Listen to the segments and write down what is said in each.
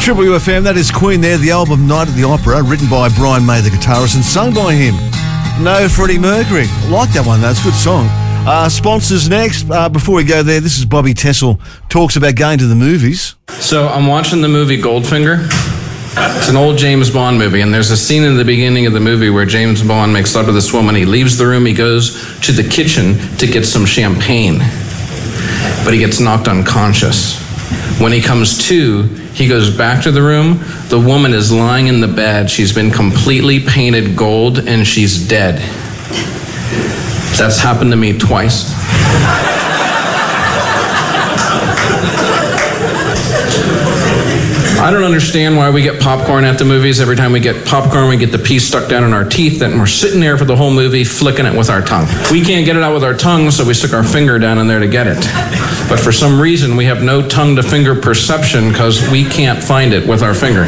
Triple UFM, that is Queen there, the album Night at the Opera, written by Brian May, the guitarist, and sung by him. No Freddie Mercury. I like that one, though. It's a good song. Sponsors next. Before we go there, this is Bobby Tessell, talks about going to the movies. So I'm watching the movie Goldfinger. It's an old James Bond movie, and there's a scene in the beginning of the movie where James Bond makes love to this woman. He leaves the room, he goes to the kitchen to get some champagne, but he gets knocked unconscious. When he comes to, he goes back to the room. The woman is lying in the bed. She's been completely painted gold, and she's dead. That's happened to me twice. I don't understand why we get popcorn at the movies. Every time we get popcorn, we get the piece stuck down in our teeth, and we're sitting there for the whole movie flicking it with our tongue. We can't get it out with our tongue, so we stick our finger down in there to get it. But for some reason, we have no tongue-to-finger perception because we can't find it with our finger.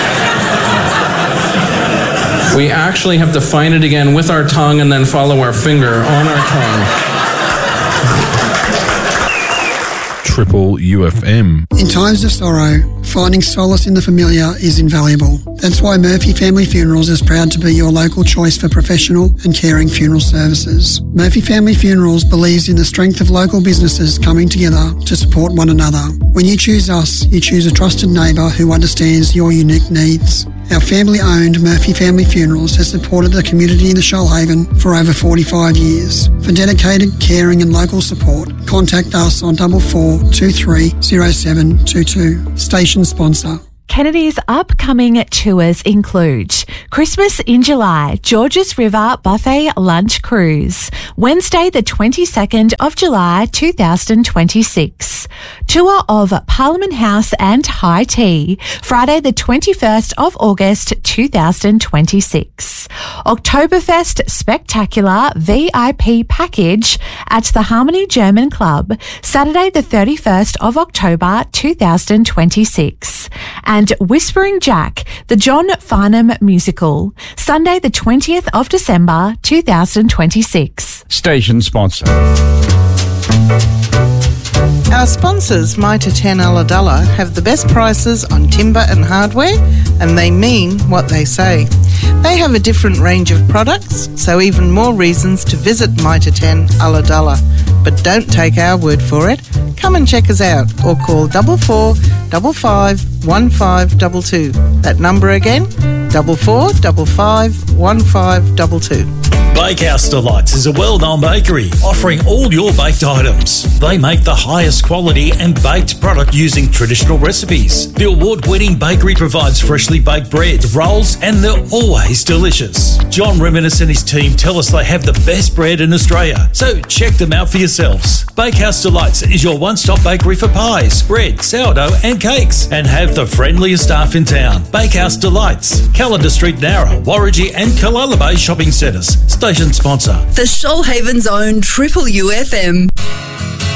We actually have to find it again with our tongue and then follow our finger on our tongue. Triple UFM. In times of sorrow, finding solace in the familiar is invaluable. That's why Murphy Family Funerals is proud to be your local choice for professional and caring funeral services. Murphy Family Funerals believes in the strength of local businesses coming together to support one another. When you choose us, you choose a trusted neighbour who understands your unique needs. Our family-owned Murphy Family Funerals has supported the community in the Shoalhaven for over 45 years. For dedicated, caring and local support, contact us on 44 23 0722. Station sponsor. Kennedy's upcoming tours include Christmas in July, Georges River Buffet Lunch Cruise, Wednesday the 22nd of July 2026. Tour of Parliament House and High Tea, Friday the 21st of August 2026. Oktoberfest Spectacular VIP Package at the Harmony German Club, Saturday the 31st of October 2026. And Whispering Jack, the John Farnham Musical, Sunday the 20th of December 2026. Station sponsor. Our sponsors, Mitre 10 Ulladulla, have the best prices on timber and hardware, and they mean what they say. They have a different range of products, so even more reasons to visit Mitre 10 Ulladulla. But don't take our word for it. Come and check us out or call 44 55 1522. That number again, 44 55 1522. Bakehouse Delights is a well-known bakery offering all your baked items. They make the highest quality and baked product using traditional recipes. The award-winning bakery provides freshly baked bread, rolls, and they're always delicious. John Reminis and his team tell us they have the best bread in Australia, so check them out for yourselves. Bakehouse Delights is your one-stop bakery for pies, bread, sourdough, and cakes, and have the friendliest staff in town. Bakehouse Delights, Calendar Street, Nowra, Warragee, and Killala Bay shopping centres. Station sponsor. The Shoalhaven's own Triple UFM.